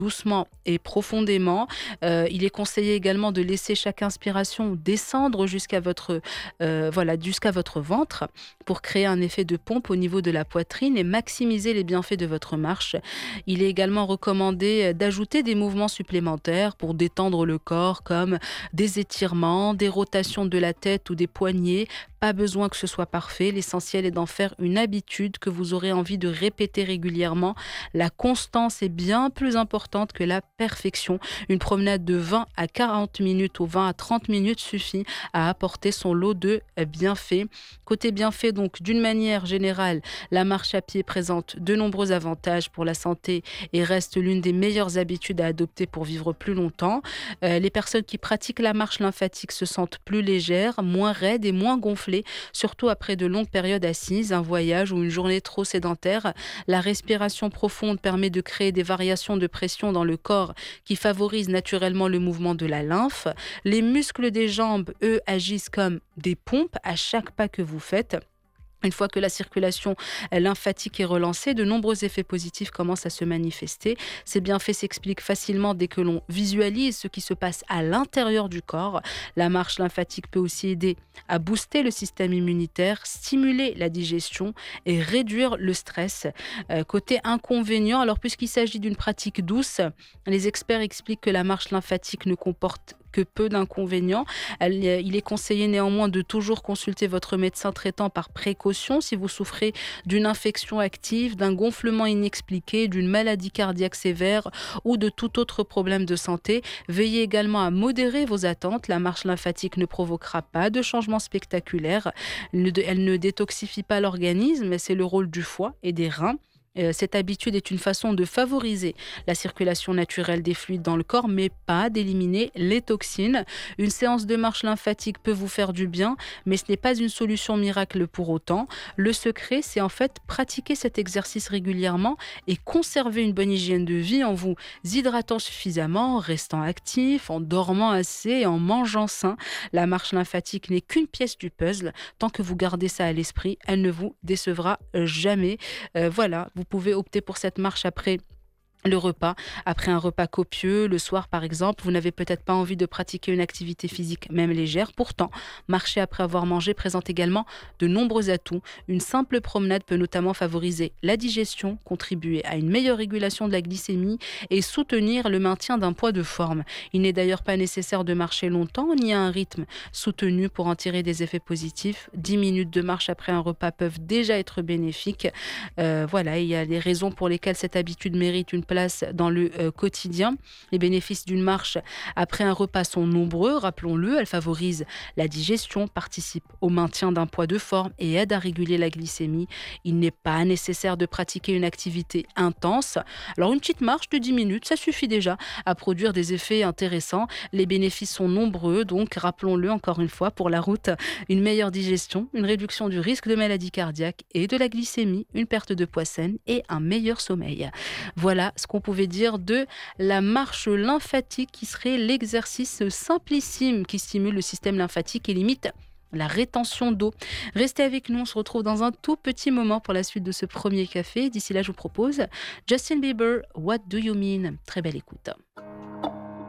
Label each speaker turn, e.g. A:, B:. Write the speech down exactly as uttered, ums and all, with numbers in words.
A: doucement et profondément. Heu, il est conseillé également de laisser chaque inspiration descendre jusqu'à votre, heu, voilà, jusqu'à votre ventre pour créer un effet de pompe au niveau de la poitrine et maximiser les bienfaits de votre marche. Il est également recommandé, heu, d'ajouter des mouvements supplémentaires pour détendre le corps comme des étirements, des rotations de la tête ou des poignets. Pas besoin que ce soit parfait, l'essentiel est d'en faire une habitude que vous aurez envie de répéter régulièrement. La constance est bien plus importante que la perfection. Une promenade de vingt à quarante minutes ou vingt à trente minutes suffit à apporter son lot de euh, bienfaits. Côté bienfaits, donc d'une manière générale, la marche à pied présente de nombreux avantages pour la santé et reste l'une des meilleures habitudes à adopter pour vivre plus longtemps. Euh, les personnes qui pratiquent la marche lymphatique se sentent plus légères, moins raides et moins gonflées, surtout après de longues périodes assises, un voyage ou une journée trop sédentaire. La respiration profonde permet de créer des variations de pression dans le corps qui favorisent naturellement le mouvement de la lymphe. Les muscles des jambes, eux, agissent comme des pompes à chaque pas que vous faites. Une fois que la circulation euh, lymphatique est relancée, de nombreux effets positifs commencent à se manifester. Ces bienfaits s'expliquent facilement dès que l'on visualise ce qui se passe à l'intérieur du corps. La marche lymphatique peut aussi aider à booster le système immunitaire, stimuler la digestion et réduire le stress. Euh, côté inconvénient, alors puisqu'il s'agit d'une pratique douce, les experts expliquent que la marche lymphatique ne comporte que peu d'inconvénients. Elle- Il est conseillé néanmoins de toujours consulter votre médecin traitant par précaution si vous souffrez d'une infection active, d'un gonflement inexpliqué, d'une maladie cardiaque sévère ou de tout autre problème de santé. Veillez également à modérer vos attentes. La marche lymphatique ne provoquera pas de changement spectaculaire. Elle ne elle ne détoxifie pas l'organisme, c'est le rôle du foie et des reins. Euh, cette habitude est une façon de favoriser la circulation naturelle des fluides dans le corps, mais pas d'éliminer les toxines. Une séance de marche lymphatique peut vous faire du bien, mais ce n'est pas une solution miracle pour autant. Le secret, c'est en fait pratiquer cet exercice régulièrement et conserver une bonne hygiène de vie en vous hydratant suffisamment, en restant actif, en dormant assez et en mangeant sain. La marche lymphatique n'est qu'une pièce du puzzle. Tant que vous gardez ça à l'esprit, elle ne vous décevra jamais. Euh, voilà, vous pouvez opter pour cette marche après le repas, après un repas copieux, le soir par exemple, vous n'avez peut-être pas envie de pratiquer une activité physique, même légère. Pourtant, marcher après avoir mangé présente également de nombreux atouts. Une simple promenade peut notamment favoriser la digestion, contribuer à une meilleure régulation de la glycémie et soutenir le maintien d'un poids de forme. Il n'est d'ailleurs pas nécessaire de marcher longtemps ni à un rythme soutenu pour en tirer des effets positifs. dix minutes de marche après un repas peuvent déjà être bénéfiques. Euh, voilà, il y a des raisons pour lesquelles cette habitude mérite une place dans le euh, quotidien. Les bénéfices d'une marche après un repas sont nombreux, rappelons-le. Elle favorise la digestion, participe au maintien d'un poids de forme et aide à réguler la glycémie. Il n'est pas nécessaire de pratiquer une activité intense. Alors une petite marche de dix minutes, ça suffit déjà à produire des effets intéressants. Les bénéfices sont nombreux, donc rappelons-le encore une fois, pour la route, une meilleure digestion, une réduction du risque de maladie cardiaque et de la glycémie, une perte de poids saine et un meilleur sommeil. Voilà ce qu'on pouvait dire de la marche lymphatique qui serait l'exercice simplissime qui stimule le système lymphatique et limite la rétention d'eau. Restez avec nous, on se retrouve dans un tout petit moment pour la suite de ce premier café. D'ici là, je vous propose Justin Bieber, What Do You Mean? Très belle écoute.